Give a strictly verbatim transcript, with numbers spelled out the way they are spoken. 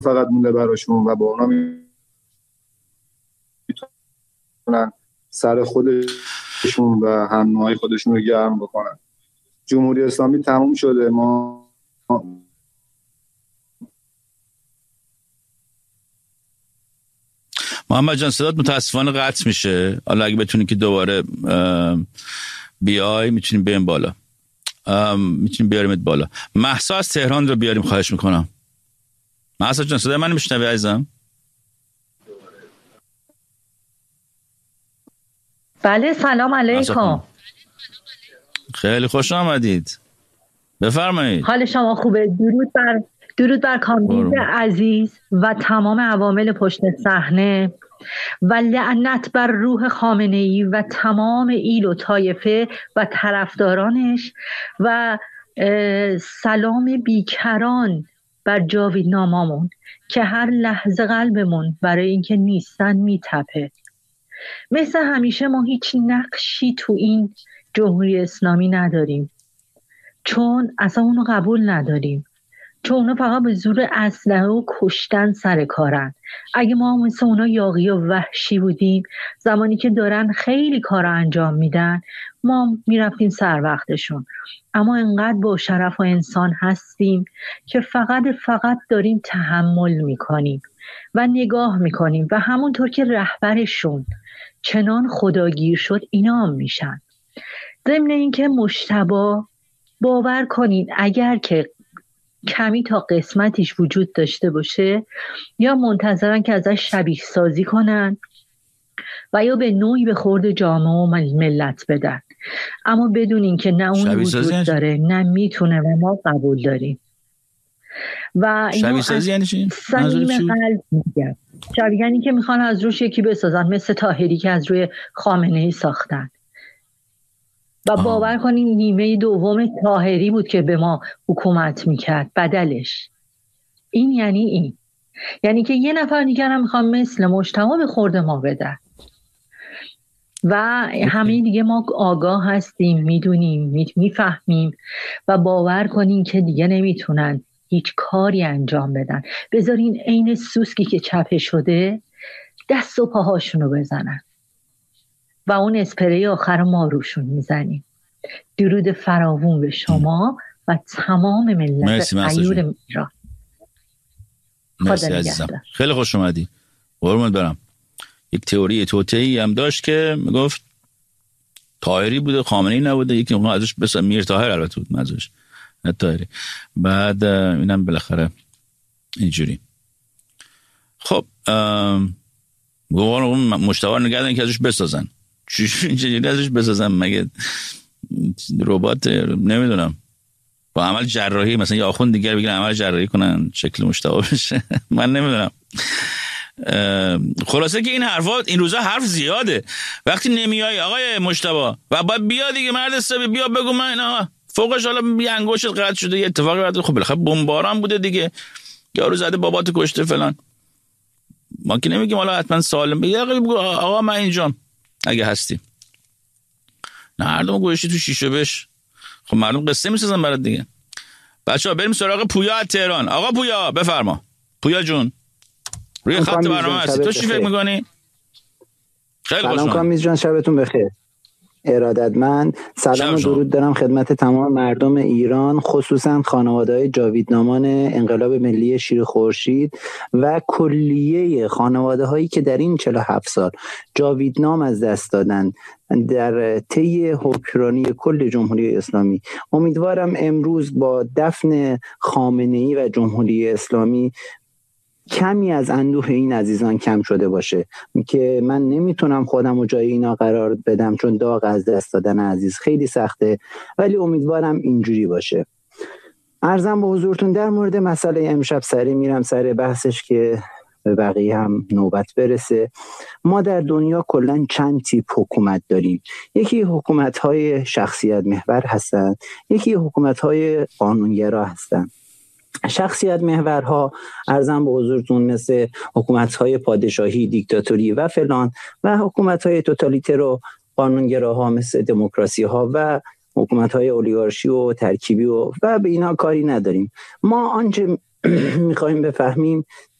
فقط مونده براشون و با اونا میتونن سر خودشون و هم نوعی خودشون رو گرم بکنن. جمهوری اسلامی تموم شده. ما محمد جان صدات متاسفانه قطع میشه. حالا اگه بتونی که دوباره بیای میتونیم بیایم بالا، میتونیم بیاریمت بالا. مهسا از تهران رو بیاریم، خواهش میکنم. مهسا جان صدای من میشنوی عزیزم؟ بله سلام علیکم. خیلی خوش آمدید، بفرمایید. حال شما خوبه؟ درود بر درود بر کامبیز عزیز و تمام عوامل پشت صحنه و لعنت بر روح خامنه‌ای و تمام ایل و طایفه و طرفدارانش و سلام بیکران بر جاویدنامامون که هر لحظه قلبمون برای اینکه نیستن میتپه. مثل همیشه ما هیچ نقشی تو این جمهوری اسلامی نداریم، چون اصلا اونو قبول نداریم، چون اونا فقط به زور اسلحه و کشتن سر کارن. اگه ما هم مثل اونا یاغی و وحشی بودیم، زمانی که دارن خیلی کار انجام میدن ما میرفتیم سر وقتشون. اما انقدر با شرف و انسان هستیم که فقط فقط داریم تحمل میکنیم و نگاه میکنیم و همونطور که رهبرشون چنان خداگیر شد اینا هم میشن. ضمن این که مجتبی باور کنید اگر که کمی تا قسمتیش وجود داشته باشه یا منتظرن که ازش شبیه سازی کنن و یا به نوعی به خورد جامعه و ملت بدن، اما بدونین که نه اون وجود داره نه میتونه و ما قبول داریم. و شبیه سازی یعنی چی؟ صمیم قلب میگم شبیه یعنی که میخوان از روش یکی بسازن، مثل طاهری که از روی خامنه‌ای ساختن. و آه. باور کنین نیمه دوم طاهری بود که به ما حکومت میکرد بدلش. این یعنی این یعنی که یه نفر دیگر هم میخوام مثل مجتبی به خورد ما بدن و همه دیگه ما آگاه هستیم، میدونیم، میفهمیم و باور کنین که دیگه نمیتونن هیچ کاری انجام بدن. بذارین عین سوسکی که چپه شده دست و پاهاشونو بزنن و اون اسپری آخر ما روشون میزنیم. درود فراوون به شما و تمام ملت غیور ایران. مرسی عزیزم، خیلی خوش اومدی. قربونت برم. یک تئوری توطئه‌ای هم داشت که میگفت طاهری بوده خامنه‌ای نبوده، یکی اون ازش بس میر طاهر البته بود منظورش نه طاهری. بعد اینم بالاخره اینجوری. خب گوان مجتبی نگردن که ازش بسازن. چیش اینجوری ازش بسازن؟ مگه ربات نمیدونم با عمل جراحی مثلا یا آخوند دیگر بگیرن عمل جراحی کنن شکل مجتبی بشه؟ من نمیدونم. خلاصه که این حرفات این روزا حرف زیاده. وقتی نمیای آقای مجتبی و باید بیا دیگه مرد حسابی، بیا بگو من اینا فوقش حالا بی انگشت قطع شده یه اتفاقی افتاده، خب بالاخره بمباران بوده دیگه، یارو زده بابات کشته فلان. ما که نمیگیم حالا حتما سالم بگی بگو آقا من اینجام اگه هستی. نه مردم گوشتی تو شیشه بش. خب مردم قصه میسازن برات دیگه. بچه‌ها بریم سراغ پویا از تهران. آقا پویا بفرما. پویا جون روی خط برنامه هستی، تو چی فکر میکنی؟ خیلی خوشم. سلام کامیز جان، شبتون بخیر. ارادتمند سلام و درود دارم خدمت تمام مردم ایران، خصوصا خانواده‌های جاویدنامان انقلاب ملی شیر خورشید و کلیه خانواده‌هایی که در این چهل و هفت سال جاویدنام از دست دادن در طی حکمرانی کل جمهوری اسلامی. امیدوارم امروز با دفن خامنه‌ای و جمهوری اسلامی کمی از اندوه این عزیزان کم شده باشه که من نمیتونم خودم و جای اینا قرار بدم، چون داغ از دست دادن عزیز خیلی سخته، ولی امیدوارم اینجوری باشه. عرضم به حضورتون در مورد مسئله امشب سری میرم سر بحثش که به بقیه هم نوبت برسه. ما در دنیا کلن چند تیپ حکومت داریم. یکی حکومت‌های شخصیت محور هستن، یکی حکومت‌های قانونگرا هستن. شخصیت محورها عرضم به حضورتون مثل حکومت‌های پادشاهی، دیکتاتوری و فلان، و حکومت‌های توتالیتر و قانونگراها مثل دموکراسی‌ها و حکومت‌های اولیگارشی و ترکیبی و و به اینا کاری نداریم. ما آنچه میخوایم بفهمیم